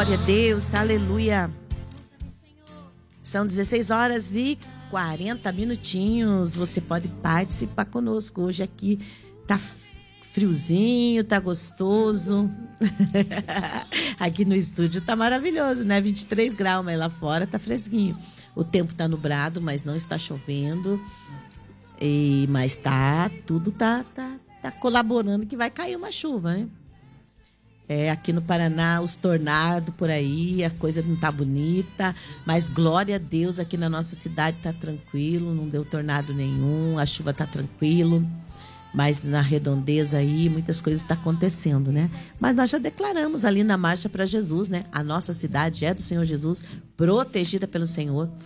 Glória a Deus, aleluia. São 16 horas e 40 minutinhos. Você pode participar conosco. Hoje aqui tá friozinho, tá gostoso. Aqui no estúdio tá maravilhoso, né? 23 graus, mas lá fora tá fresquinho. O tempo tá nublado, mas não está chovendo. Mas tudo tá colaborando que vai cair uma chuva, né? Aqui no Paraná, os tornados por aí, a coisa não tá bonita, mas glória a Deus, aqui na nossa cidade tá tranquilo, não deu tornado nenhum, a chuva tá tranquilo, mas na redondeza aí muitas coisas estão acontecendo, né? Mas nós já declaramos ali na Marcha para Jesus, né? A nossa cidade é do Senhor Jesus, protegida pelo Senhor.